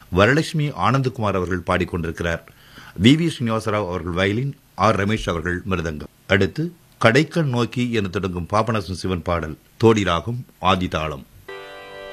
வரலட்சுமி ஆனந்தகுமார் அவர்கள் பாடிக்கொண்டிருக்கிறார். வி ஸ்ரீனிவாசராவ் அவர்கள் violin, R Ramesh அவர்கள் மிருதங்கம். அடுத்து கடைக்கண் நோக்கி என தொடங்கும் பாபநாசம் சிவன் பாடல், தோடி ராகம், ஆதி தாளம்.